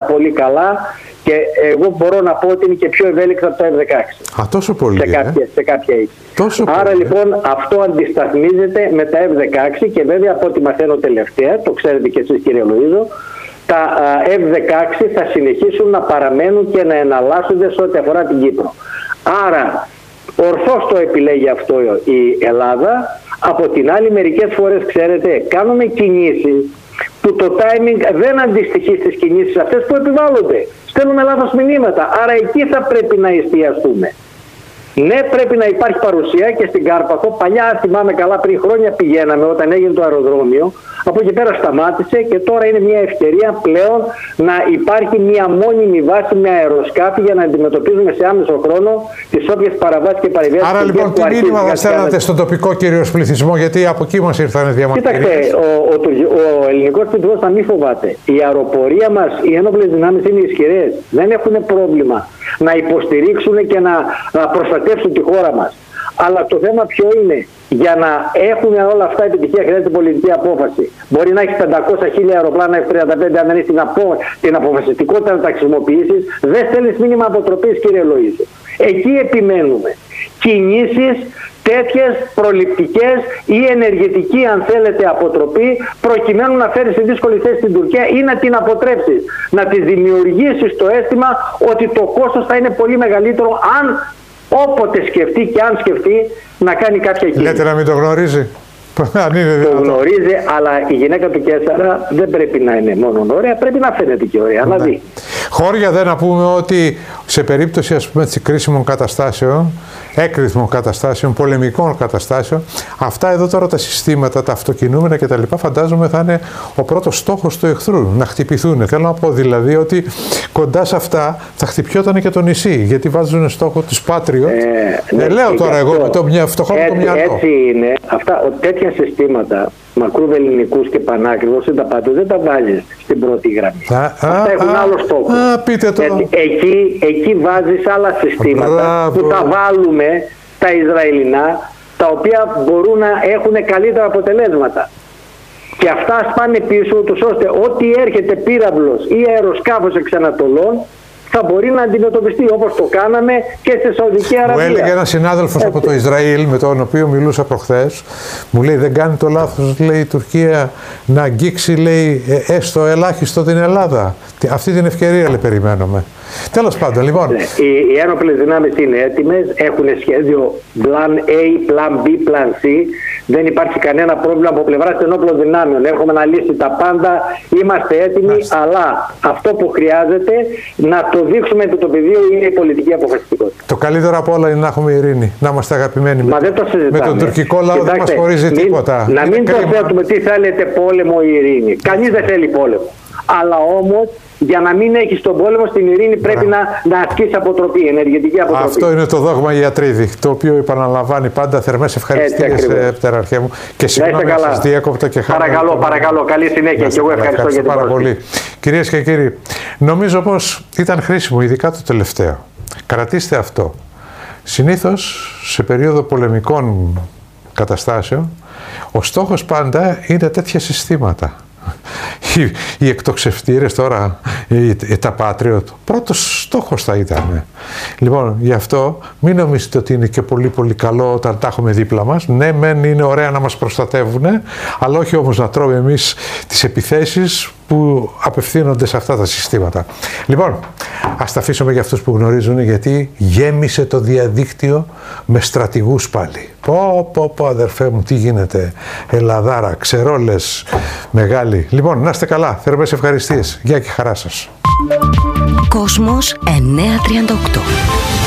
πολύ καλά και εγώ μπορώ να πω ότι είναι και πιο ευέλικτο από το F-16. Τόσο πολύ. Σε κάποια ίξη. Άρα λοιπόν αυτό αντισταθμίζεται με τα F-16 και βέβαια από ό,τι μαθαίνω τελευταία, το ξέρετε και εσείς κύριε Λοΐζο, τα F-16 θα συνεχίσουν να παραμένουν και να εναλλάσσονται σε ό,τι αφορά την Κύπρο. Άρα ορθώς το επιλέγει αυτό η Ελλάδα. Από την άλλη μερικές φορές ξέρετε κάνουμε κινήσεις που το timing δεν αντιστοιχεί στις κινήσεις αυτές που επιβάλλονται. Στέλνουμε λάθος μηνύματα. Άρα εκεί θα πρέπει να εστιαστούμε. Ναι, πρέπει να υπάρχει παρουσία και στην Κάρπαθο. Παλιά, θυμάμαι καλά, πριν χρόνια πηγαίναμε όταν έγινε το αεροδρόμιο. Από εκεί πέρα σταμάτησε και τώρα είναι μια ευκαιρία πλέον να υπάρχει μια μόνιμη βάση με αεροσκάφη για να αντιμετωπίζουμε σε άμεσο χρόνο τις όποιες παραβάσεις και παρεμβάσεις. Άρα λοιπόν, τι μήνυμα θα στέλνατε στον τοπικό κυρίως πληθυσμό, γιατί από εκεί μας ήρθαν διαμαρτυρίες? Κοίταξτε, ο ελληνικός πληθυσμός να μην φοβάται. Η αεροπορία μας, οι ένοπλες δυνάμεις είναι ισχυρές. Δεν έχουν πρόβλημα να υποστηρίξουν και να προστατεύσουν τη χώρα μας. Αλλά το θέμα ποιο είναι? Για να έχουν όλα αυτά επιτυχία χρειάζεται πολιτική απόφαση. Μπορεί να έχει 500.000 αεροπλάνα F-35, αν δεν έχει την αποφασιστικότητα να τα χρησιμοποιήσεις, δεν στέλνεις μήνυμα αποτροπής, κύριε Λοΐζο. Εκεί επιμένουμε. Κινήσεις τέτοιες προληπτικές ή ενεργετική, αν θέλετε, αποτροπή, προκειμένου να φέρει σε δύσκολη θέση την Τουρκία ή να την αποτρέψεις. Να τη δημιουργήσεις το αίσθημα ότι το κόστος θα είναι πολύ μεγαλύτερο αν όποτε σκεφτεί και αν σκεφτεί να κάνει κάποια κίνηση. Λέτε να μην το γνωρίζει. Το γνωρίζει, αλλά η γυναίκα του Κέσσαρα δεν πρέπει να είναι μόνο ωραία, πρέπει να φαίνεται και ωραία. Να δει. Χώρια δεν να πούμε ότι σε περίπτωση, ας πούμε, κρίσιμων καταστάσεων, έκρηθμων καταστάσεων, πολεμικών καταστάσεων, αυτά εδώ τώρα τα συστήματα, τα αυτοκινούμενα κτλ. Φαντάζομαι θα είναι ο πρώτος στόχος του εχθρού, να χτυπηθούν. Θέλω να πω δηλαδή ότι κοντά σε αυτά θα χτυπιόταν και το νησί, γιατί βάζουν στόχο τους Patriot. Λέω τώρα εγώ με το φτωχό μου το μυαλό. Έτσι είναι. Αυτά, τέτοια συστήματα μακρούβελληνικούς και πανάκριβους δεν τα βάζεις στην πρώτη γραμμή. Αυτά έχουν άλλο στόχο. Πείτε το. Εκεί βάζεις άλλα συστήματα που τα βάλουμε τα Ισραηλινά, τα οποία μπορούν να έχουν καλύτερα αποτελέσματα. Και αυτά σπάνε πίσω τους ώστε ό,τι έρχεται πύραυλος ή αεροσκάφος εξ Ανατολών θα μπορεί να αντιμετωπιστεί όπως το κάναμε και στη Σαουδική Αραβία. Μου έλεγε ένας συνάδελφος από το Ισραήλ με τον οποίο μιλούσα προχθές, μου λέει δεν κάνει το λάθος, λέει, η Τουρκία να αγγίξει, λέει, έστω ελάχιστο την Ελλάδα. Αυτή την ευκαιρία, λέει, περιμένουμε. Τέλος πάντων, λοιπόν. Οι ένοπλες δυνάμεις είναι έτοιμες, έχουν σχέδιο plan A, plan B, plan C. Δεν υπάρχει κανένα πρόβλημα από πλευράς των ενόπλων δυνάμεων. Έχουμε αναλύσει τα πάντα, είμαστε έτοιμοι, αλλά αυτό που χρειάζεται να το δείξουμε επί το πεδίο είναι η πολιτική αποφασιστικότητα. Το καλύτερο από όλα είναι να έχουμε ειρήνη, να είμαστε αγαπημένοι. Με τον τουρκικό λαό δεν μας χωρίζει τίποτα. Να μην το θέτουμε τι θέλετε πόλεμο ή ειρήνη. Κανείς δεν θέλει πόλεμο. Αλλά όμως, για να μην έχεις τον πόλεμο, στην ειρήνη πρέπει να ασκείς αποτροπή, ενεργετική αποτροπή. Αυτό είναι το δόγμα Ιατρίδη, το οποίο επαναλαμβάνει πάντα. Θερμές ευχαριστίες, Πτεραρχέ μου. Και συγγνώμη αν σας διέκοπτα και χάρηκα. Παρακαλώ. Καλή συνέχεια και εγώ ευχαριστώ για την πρόσκληση. Κυρίες και κύριοι, νομίζω πως ήταν χρήσιμο, ειδικά το τελευταίο. Κρατήστε αυτό. Συνήθως, σε περίοδο πολεμικών καταστάσεων, ο στόχος πάντα είναι τέτοια συστήματα. Οι εκτοξευτήρες τώρα, τα Patriot, πρώτος στόχος θα ήταν. Λοιπόν, γι' αυτό μην νομίζετε ότι είναι και πολύ πολύ καλό όταν τα έχουμε δίπλα μας. Ναι, μεν είναι ωραία να μας προστατεύουν, αλλά όχι όμως να τρώμε εμείς τις επιθέσεις που απευθύνονται σε αυτά τα συστήματα. Λοιπόν, ας τα αφήσουμε για αυτούς που γνωρίζουν, γιατί γέμισε το διαδίκτυο με στρατηγούς πάλι. Πω αδερφέ μου, τι γίνεται, Ελλαδάρα, ξερόλες μεγάλοι. Λοιπόν, να είστε καλά, θερμές ευχαριστίες. Γεια και χαρά σας. Κόσμος 938.